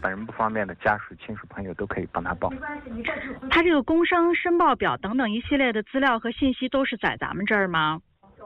本人不方便的家属、亲属、朋友都可以帮他报。 他这个工伤申报表等等一系列的资料和信息都是在咱们这儿吗？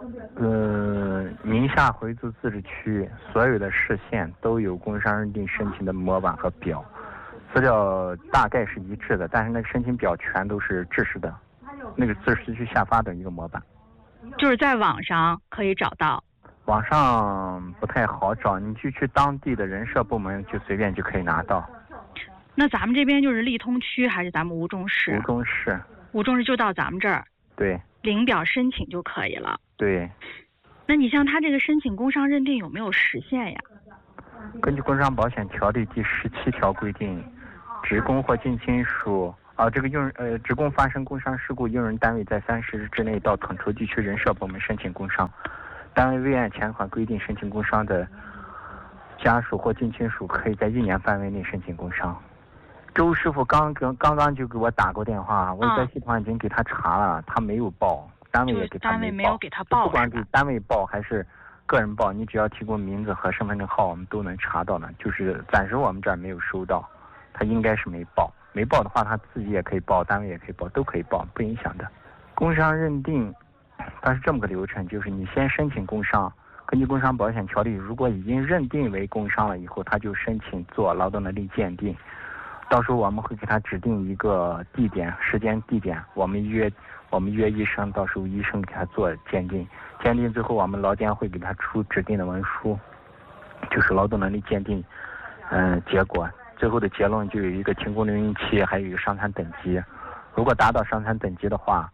宁夏回族自治区所有的市县都有工伤认定申请的模板和表，资料大概是一致的，但是那个申请表全都是制式的，那个自治区下发的一个模板， 就是在网上可以找到。 网上不太好找，你就去当地的人社部门就随便就可以拿到。 那咱们这边就是利通区还是咱们吴中市？ 吴中市。 吴中市就到咱们这儿。 对。 领表申请就可以了。 对。 那你像他这个申请工伤认定有没有时限呀？ 根据工伤保险条例第17条规定，职工或近亲属职工发生工伤事故，用人单位在30日之内到统筹地区人社部门申请工伤，单位未按前款规定申请工伤的家属或近亲属可以在1年范围内申请工伤。周师傅刚刚就给我打过电话，我在系统已经给他查了，他没有报，单位也给他没有给他报， 不管给单位报还是个人报，你只要提供名字和身份证号，我们都能查到的。就是暂时我们这儿没有收到，他应该是没报，没报的话他自己也可以报，单位也可以报，都可以报，不影响的。工伤认定它是这么个流程，就是你先申请工伤，根据工伤保险条例，如果已经认定为工伤了以后，他就申请做劳动能力鉴定。到时候我们会给他指定一个地点、时间、地点，我们约医生，到时候医生给他做鉴定，鉴定之后我们劳监会给他出指定的文书，就是劳动能力鉴定，结果最后的结论就有一个停工留营期，还有一个伤残等级。如果达到伤残等级的话，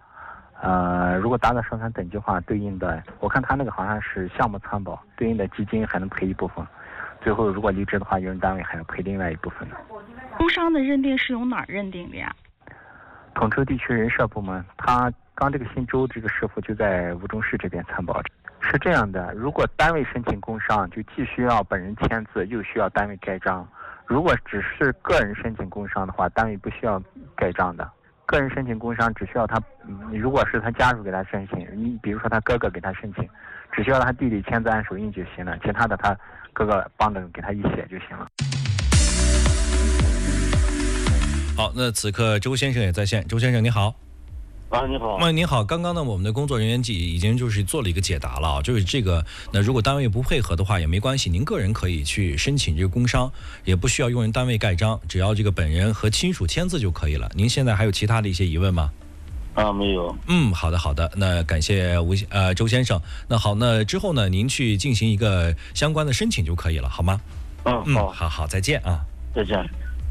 对应的我看他那个好像是项目参保，对应的基金还能赔一部分。最后如果离职的话，用人单位还要赔另外一部分的。 工伤的认定是由哪儿认定的呀？ 统筹地区人社部门，他刚这个新州这个师傅就在吴中市这边参保。是这样的，如果单位申请工伤，就既需要本人签字，又需要单位盖章。如果只是个人申请工伤的话，单位不需要盖章的。个人申请工伤只需要他，如果是他家属给他申请，你比如说他哥哥给他申请，只需要他弟弟签字按手印就行了，其他的他哥哥帮着给他一写就行了。 好，那此刻周先生也在线。周先生你好。 你好。 您好，刚刚呢我们的工作人员已经就是做了一个解答了，就是这个那如果单位不配合的话也没关系，您个人可以去申请这个工伤，也不需要用人单位盖章，只要这个本人和亲属签字就可以了。您现在还有其他的一些疑问吗？ 没有。好的，那感谢周先生。那好，那之后呢您去进行一个相关的申请就可以了，好吗？好，再见啊。 再见。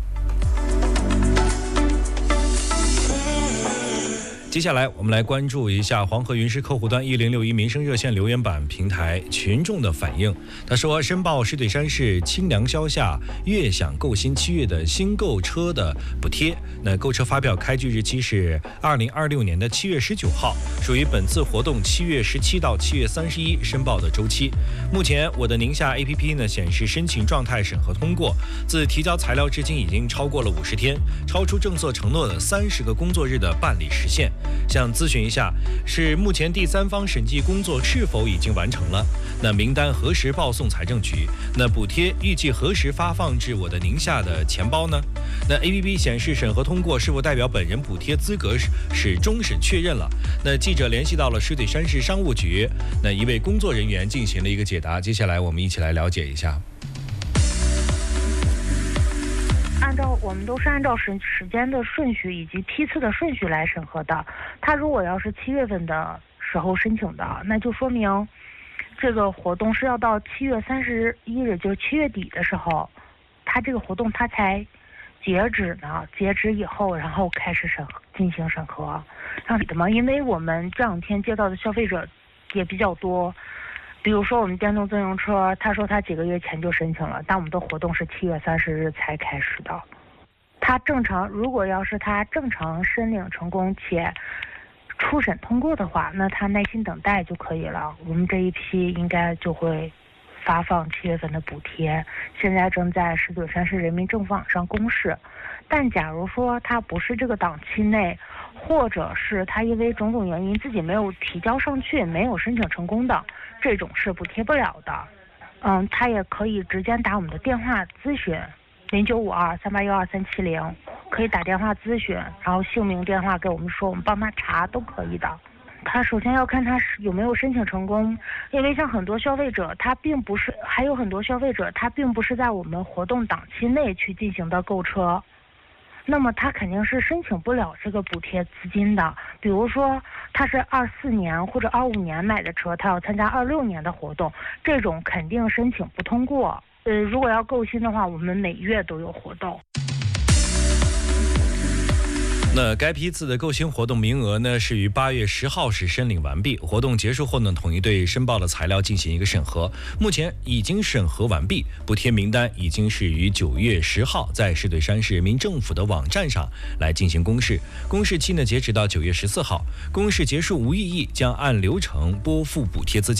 接下来我们来关注一下黄河云师客户端1061民生热线留言板平台群众的反应。他说，申报石景山市清凉消夏悦享购新7月的新购车的补贴，那购车发票开具日期是2026年的7月19号，属于本次活动7月17到7月31申报的周期。目前我的宁夏 APP 呢显示申请状态审核通过，自提交材料至今已经超过了50天，超出政策承诺的30个工作日的办理时限。想咨询一下，是目前第三方审计工作是否已经完成了？那名单何时报送财政局？那补贴预计何时发放至我的宁夏的钱包呢？那 APP 显示审核通过，是否代表本人补贴资格是终审确认了？那记者联系到了石景山市商务局，那一位工作人员进行了一个解答。接下来我们一起来了解一下。 我们都是按照时间的顺序以及批次的顺序来审核的。他如果要是7月份的时候申请的，那就说明这个活动是要到7月31日，就是7月底的时候，他这个活动他才截止呢。截止以后，然后开始进行审核。因为我们这2天接到的消费者也比较多。比如说我们电动自行车，他说他几个月前就申请了，但我们的活动是7月30日才开始的。他如果要是他正常申领成功且初审通过的话，那他耐心等待就可以了。我们这一批应该就会发放7月份的补贴，现在正在石景山市人民政府网上公示。但假如说他不是这个档期内，或者是他因为种种原因自己没有提交上去，没有申请成功的，这种是补贴不了的。他也可以直接打我们的电话咨询， 0952381370，可以打电话咨询，然后姓名电话给我们说，我们帮他查都可以的。他首先要看他有没有申请成功，因为像很多消费者他并不是，还有很多消费者他并不是在我们活动档期内去进行的购车，那么他肯定是申请不了这个补贴资金的。比如说他是24年或者25年买的车，他要参加26年的活动，这种肯定申请不通过。如果要购新的话，我们每月都有活动。 那该批次的购新活动名额呢，是于8月10号时申领完毕。活动结束后呢，统一对申报的材料进行一个审核，目前已经审核完毕，补贴名单已经是于9月10号在石怼山市人民政府的网站上来进行公示。公示期呢，截止到9月14号，公示结束无异议，将按流程拨付补贴资金。